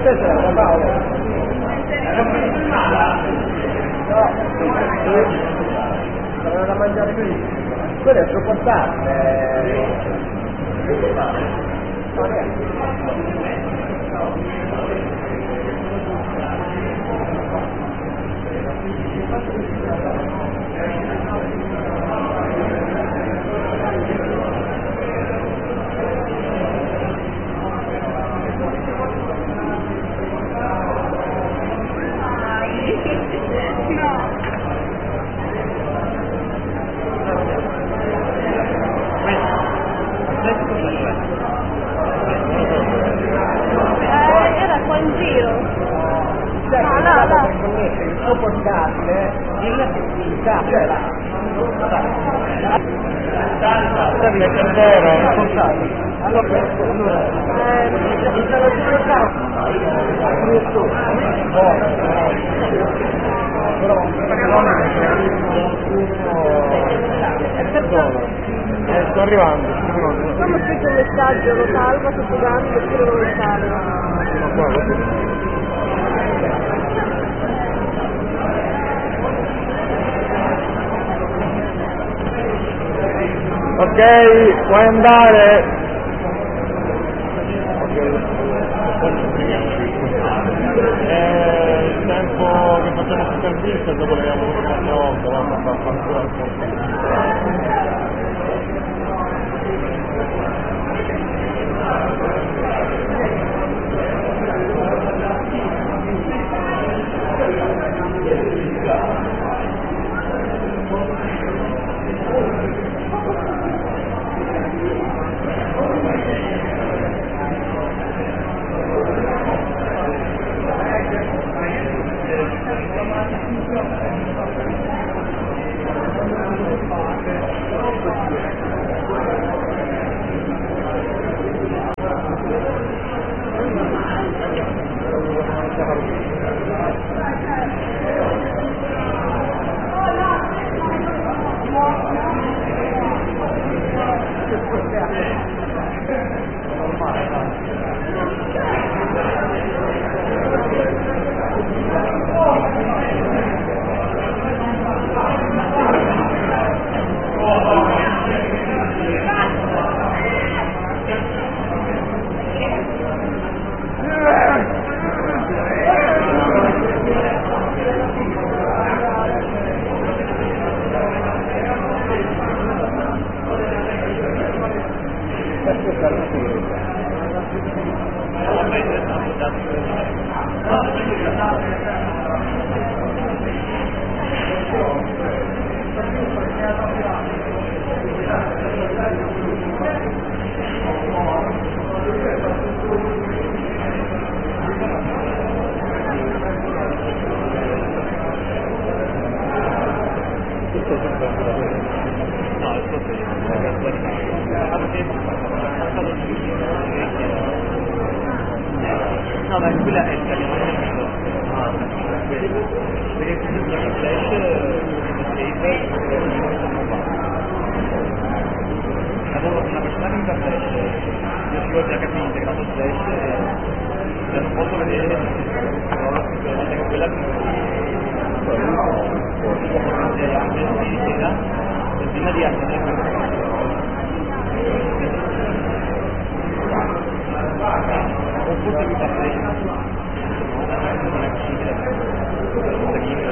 Stasera, Paolo. No, sarà da mangiare qui. Quello è troppo tardi. Era qua in giro. No, il suo portatile, il cioè è vero, sto arrivando. Come scritto un messaggio, lo salva sotto gamba oppure non lo salva? Ok, puoi andare. Il tempo che facciamo questa intervista dopo le abbiamo un'altra volta, vamos a far ancora. No, ma quella è perché così il flash avevo una persona che mi fa flash, io scrivo il HT integrato flash e non posso vedere che quella prima di essere oppure mi fa flash non è possibile.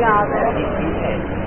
pagato.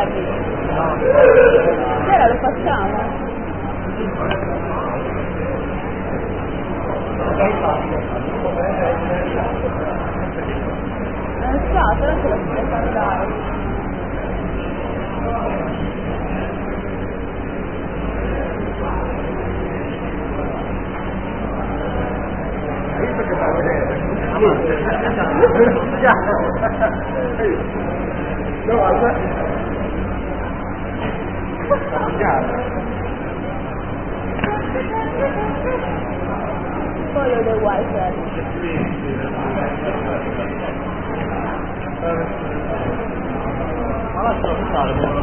Harry? Sera lo facciamo? Non so, però ce lo potrei far dare. Visto che fai vedere? No, Poi ho del wifi. ma lascialo stare, buono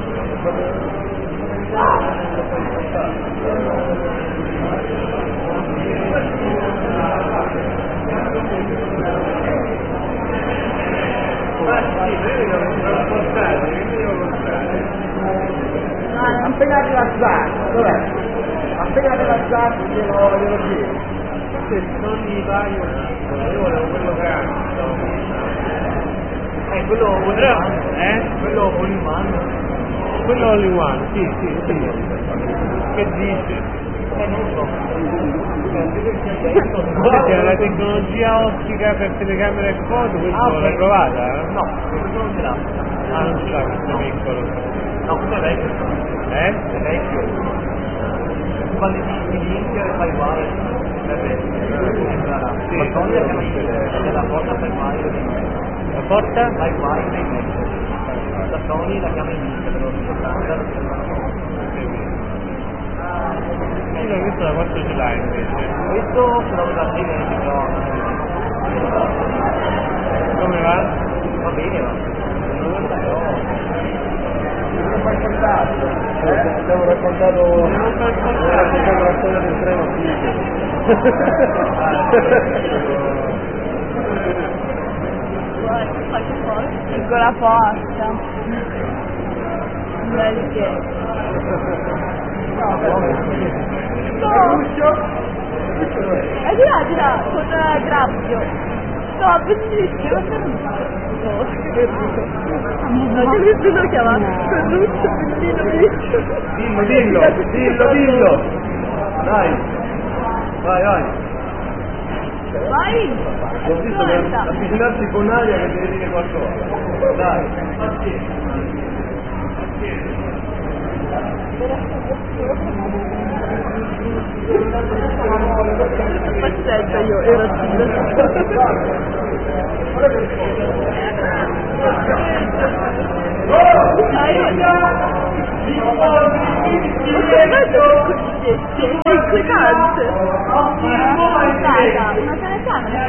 appena arriva Zach, dov'è? Appena arriva Zach glielo chiedo. Se non gli vai io volevo quello grande. Quello quello all in one. Quello all in one, sì. Che dice? Non so. C'è la tecnologia ottica per telecamera e foto, questo l'hai provata? No, questo non ce l'ha. Ah, non ce l'ha questo piccolo. No, questo è vecchio. È vecchio. Quando ti link e fai uguale. Sì, la porta fai uguale. La porta? Fai uguale nei metri. La Sony la chiama in link, però questo da quanto ce l'hai invece? Questo ce l'ho da 6 mesi, però come va? Va bene, va. Abbiamo raccontato la storia del treno Piccola porta. Perché? No. È di là, con Grazio. No, bellissimo, non ti lo chiamato Ferruccio, Dillo. Dai. Vai. Vai! Ho visto che avvicinarsi con aria che deve dire qualcosa. Dai. Pazzesca, io ero inquietante. Una telecamera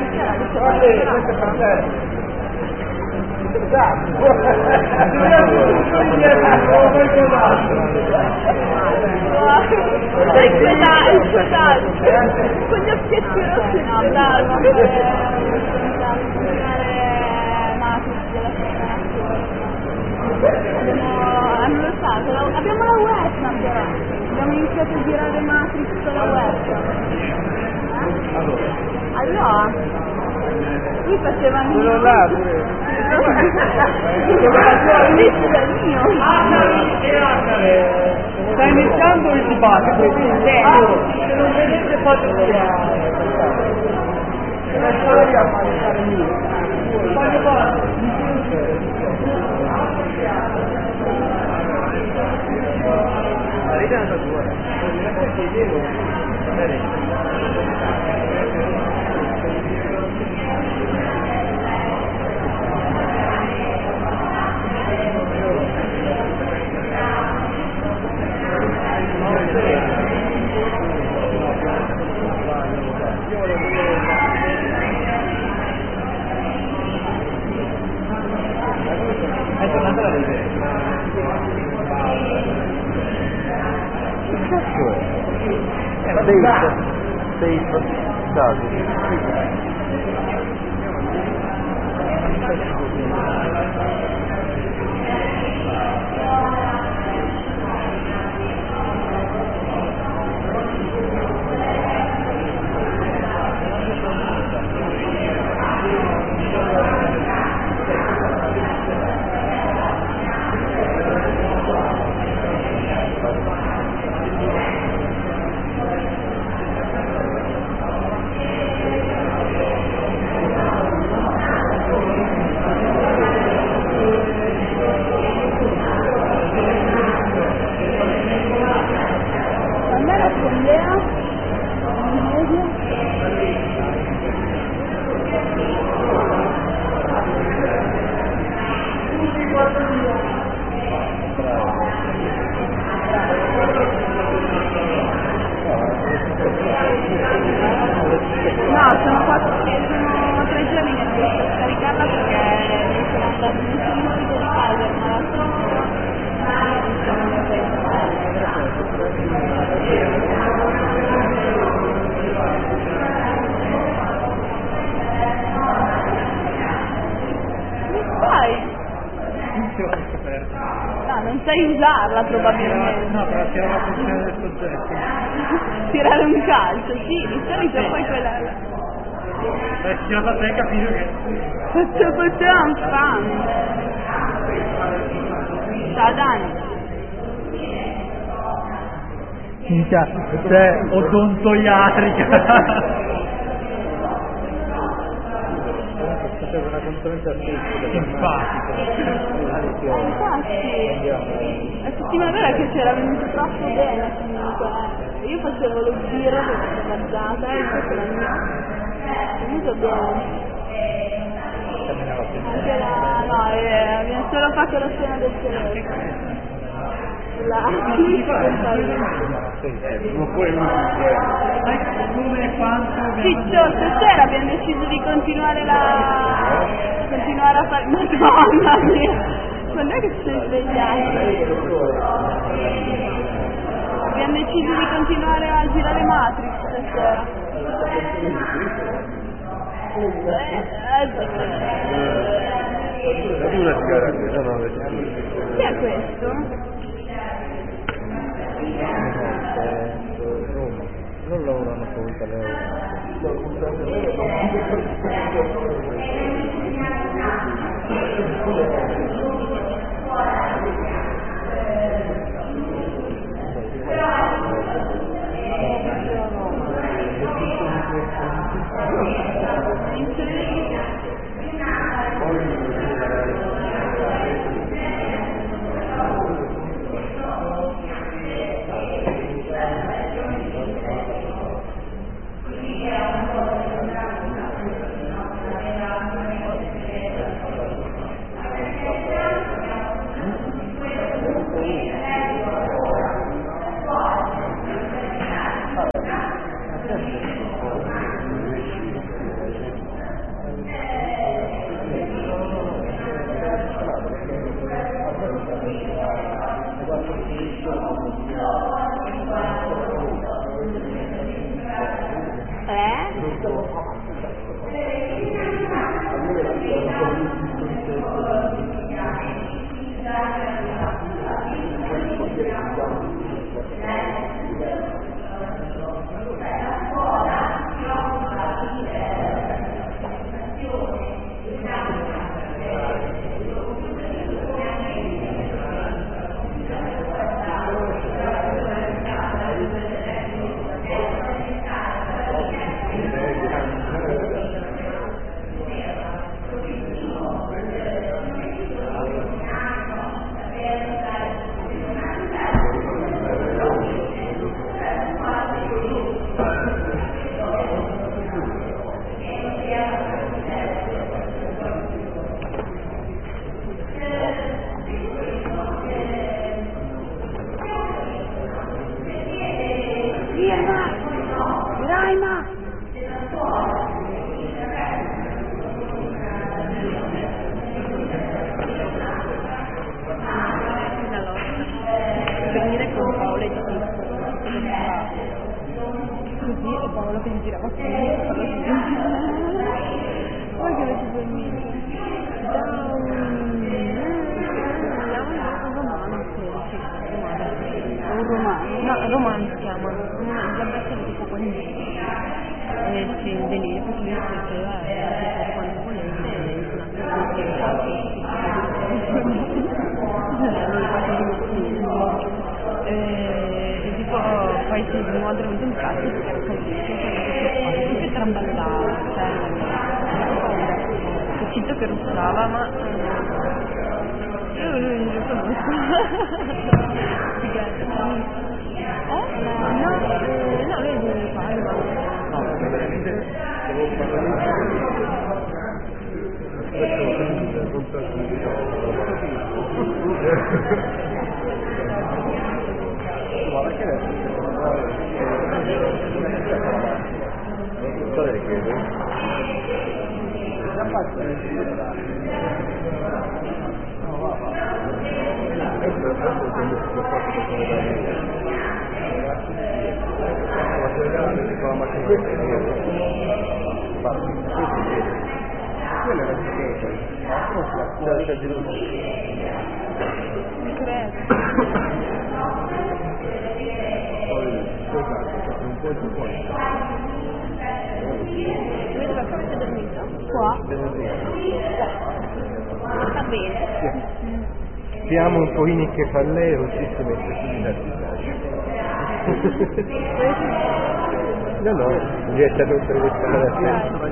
inquietante. Con gli occhietti rossi, no, bravo. Abbiamo la webcam però, abbiamo iniziato a girare Matrix con la webcam. Allora, qui facevano quello là pure. Sta iniziando il dibattito, quindi se non vedete fate la storia a fare mio. La vita è andata tua. È tornata la rete. Che cazzo è? Safe. Dati. Assemblea? Media? No, sono 3 giorni che devo scaricarla perché mi sono andata in un di casa, non sai usarla probabilmente. No, per attivare la funzione del soggetto. Tirare un calcio, sì, di solito poi quella. Se tirata a te capisco che. Facciamo fan. Ciao Dani. Minchia, c'è odontoiatrica. C'è una componente artistica simpatica. Infatti, la settimana vera che c'era venuto troppo bene comunque. Io facevo lo giro per questa bazzata e questa la mia. È venuto bene. Anche abbiamo solo fatto la scena del telefono. Non puoi come quanto Ciccio, stasera abbiamo deciso di continuare a fare. Madonna mia! Quando è che ci sei svegliati? Abbiamo deciso di continuare a girare Matrix stasera. Chi è questo? non lavorano con italiano. Romano si chiama, la bestia di tipo quando si delirio perché lui si quando volete e tipo poi si muove veramente un cazzo perché era così che traballava, cioè Ciccio che russava, ma io non lo conosco. Ma perché adesso non so le chiedo? La faccia Vedi la camicia dormita? Qua? Sta bene. Siamo un po' in che fa lei, così si mette su di No, no, riesce a rompere questa relazione.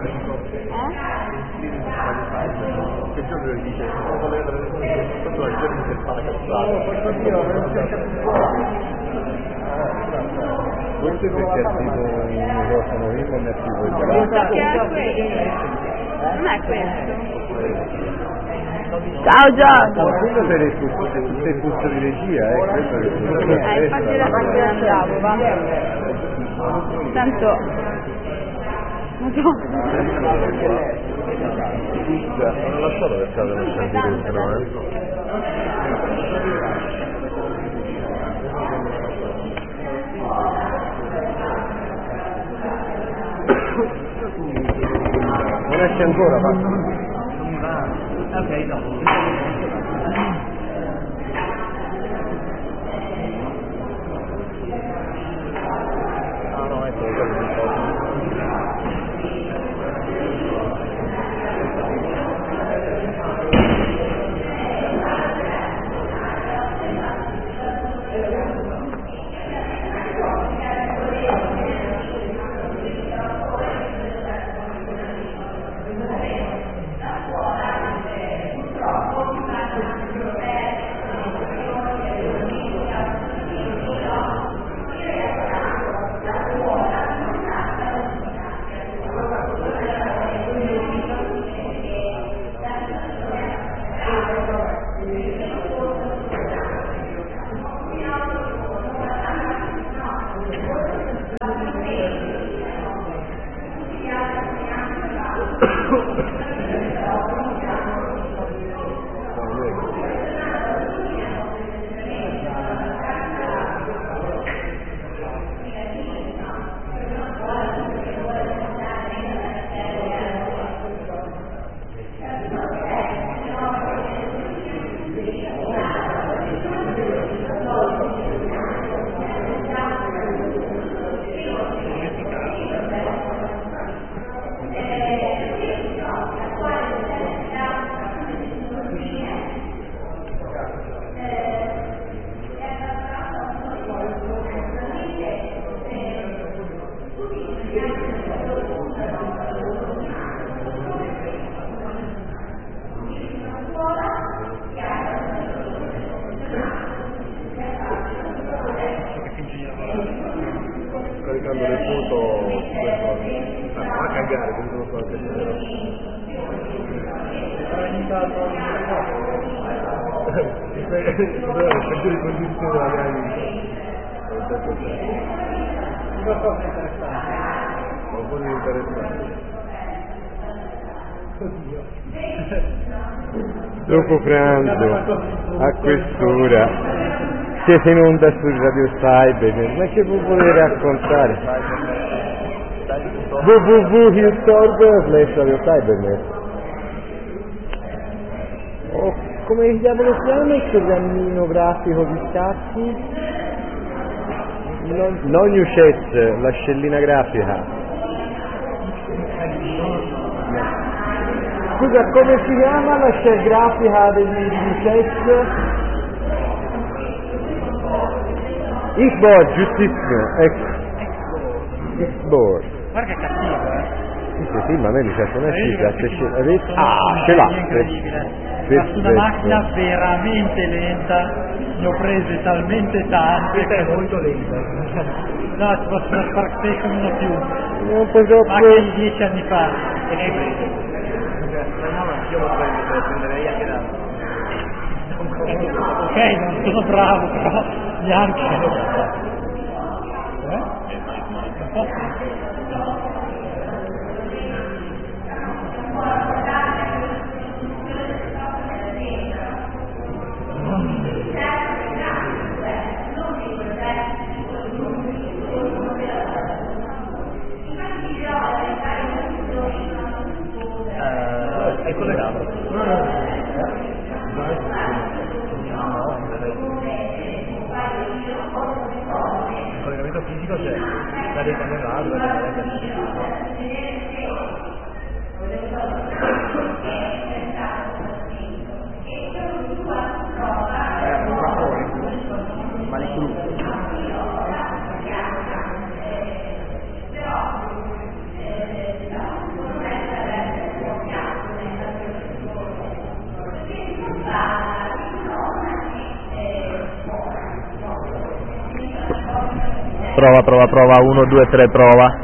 Che giorno gli dice, sotto la giorno del forse perché attivo un microfono io non è attivo il Perché è questo? Non è questo. Ciao Giorgio! quello per il puzzo di regia, questo che Infatti era quello che andavo, va. Tanto... non la so dove stava lasciando dentro, Non esce ancora, va? Ok, no. No, ecco, caricando le foto a cagare, quindi non so anche le condizioni magari un po' di interessante. Dopo pranzo a quest'ora siete in onda su Radio Cyber, ma che vuoi voler raccontare? www.hiltorg/Radio Cybernet. Oh, come diavolo si chiama il programmino grafico di scacchi? Non Ucets, la scellina grafica. Scusa, come si chiama la shell grafica degli Ucets? Xboard, giustissimo, Xboard. Guarda che cattivo, Sì, ma a me mi serve una cifra, ce l'ha. Incredibile. Ma su una macchina veramente lenta, ne ho prese talmente tante. Questa è molto lenta. No, ci fosse una Spark Station 1 più. Un po' troppo. Ma anche 10 anni fa. E ne hai prese. No, io lo prenderei anche da... Ok, non sono bravo, però neanche. È collegato. Il collegamento fisico c'è, la rete non va, dove la Prova, 1, 2, 3, prova.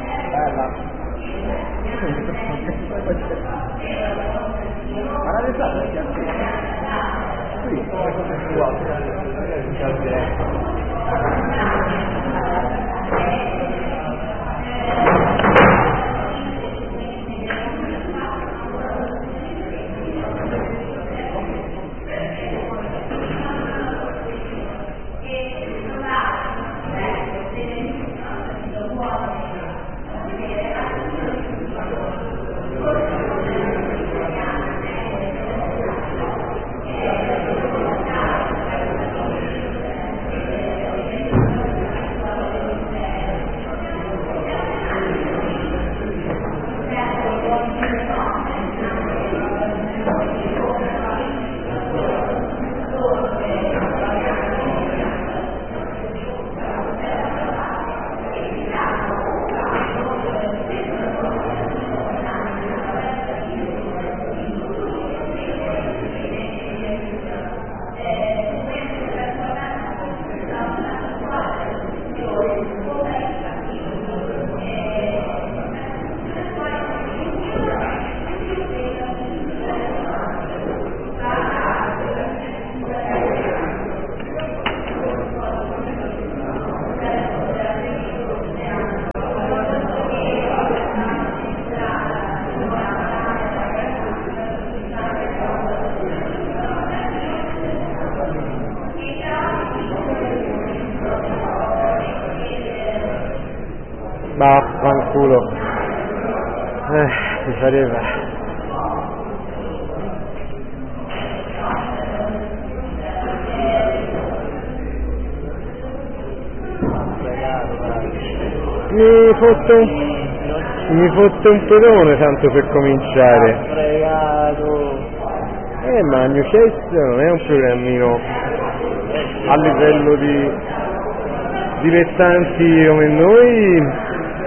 Vaffanculo. Mi pareva. Mi fotte un pedone tanto per cominciare. Ma New Chess non è un programmino a livello di dilettanti come noi.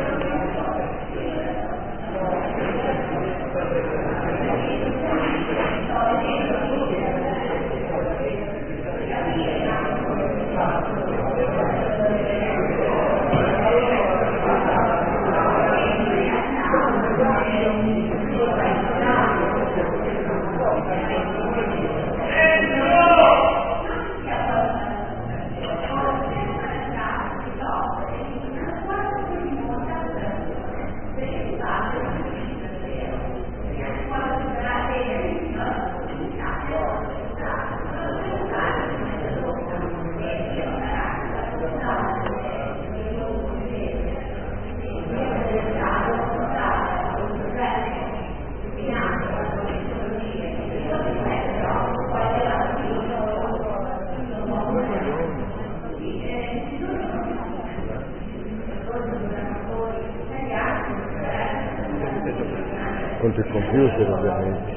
Contro il computer ovviamente.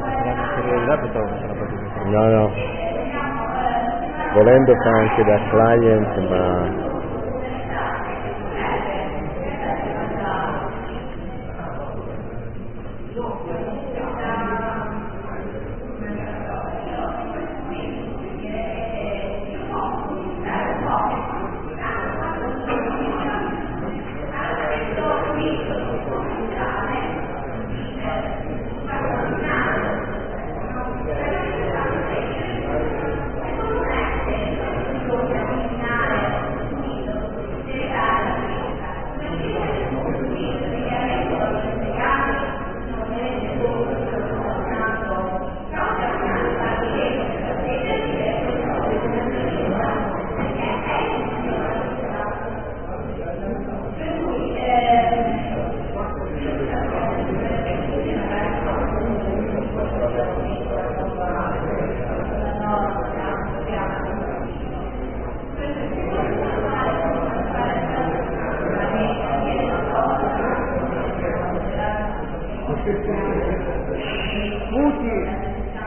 No. Volendo fa anche da client, ma Muti!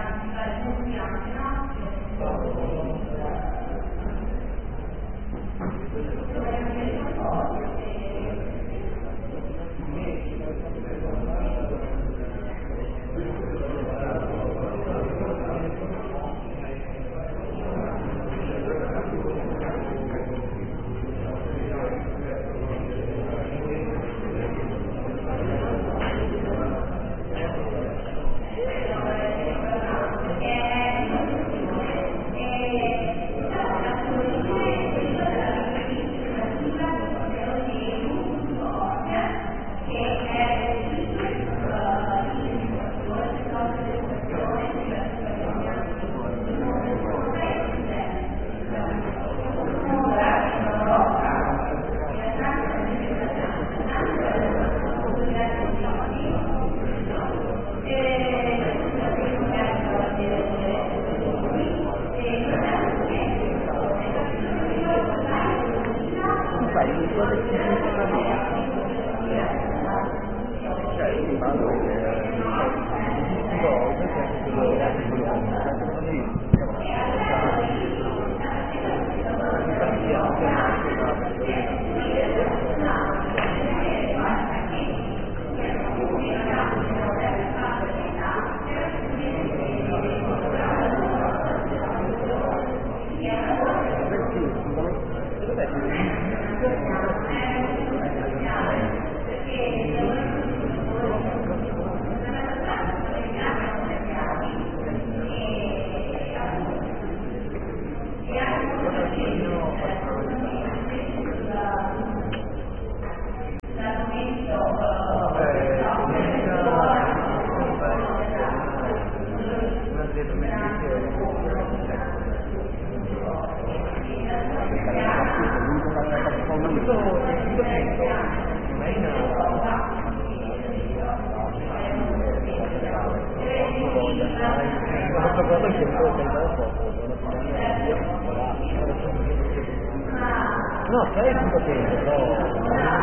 No, sei tutto tempo, però...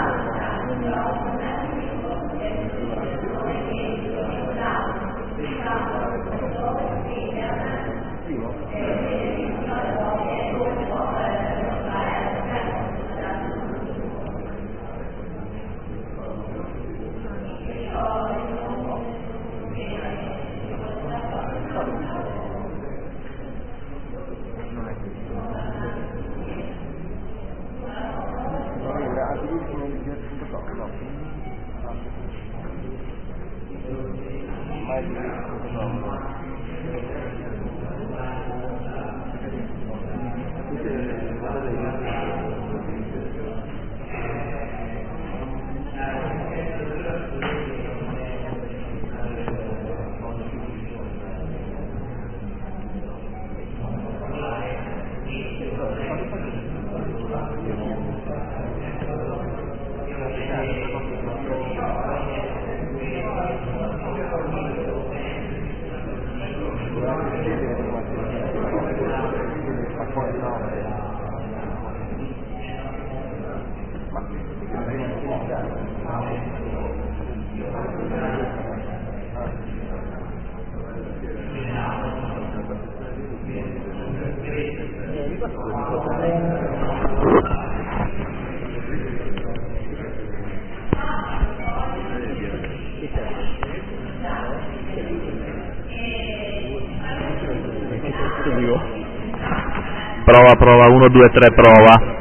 Prova, 1, 2, 3, prova.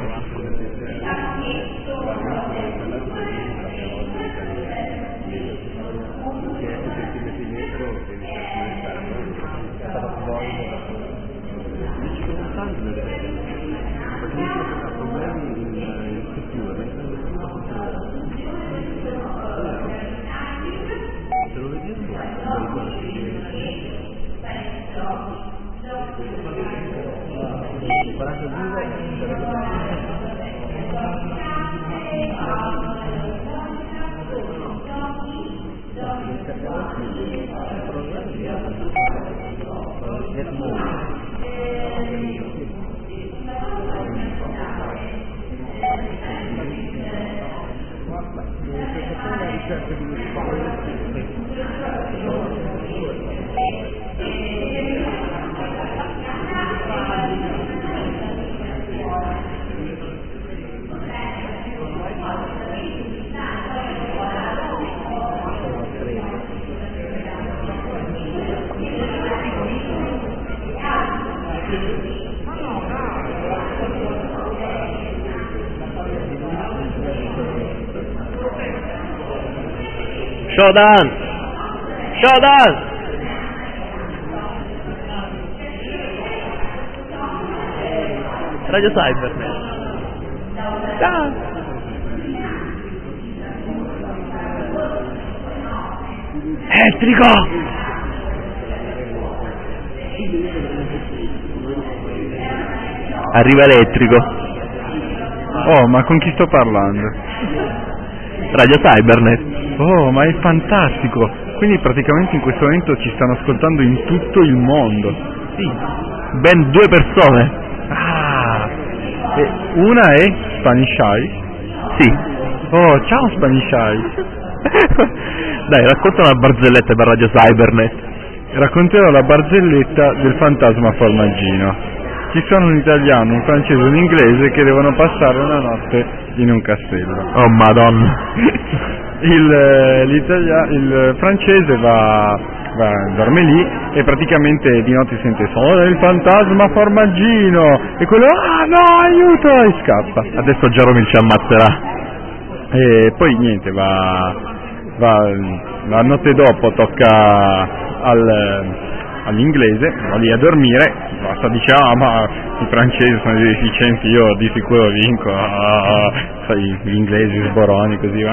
Shodan! Shodan! Radio Cybernet. Ah. Elettrico! Arriva elettrico. Oh, ma con chi sto parlando? Radio Cybernet. Oh, ma è fantastico! Quindi praticamente in questo momento ci stanno ascoltando in tutto il mondo. Sì. Ben 2 persone. Ah! E una è Spanish Eye? Sì. Oh, ciao Spanish Eye! Dai, racconta una barzelletta per Radio Cybernet. Racconterò la barzelletta del fantasma formaggino. Ci sono un italiano, un francese e un inglese che devono passare una notte in un castello. Oh madonna. Il francese dorme lì e praticamente di notte sente sono il fantasma formaggino e quello no aiuto e scappa. Adesso Jaromil ci ammazzerà. E poi niente, la notte dopo tocca all'inglese, va lì a dormire, basta, dice ma i francesi sono dei deficienti, io di sicuro vinco, sai, gli inglesi sboroni così,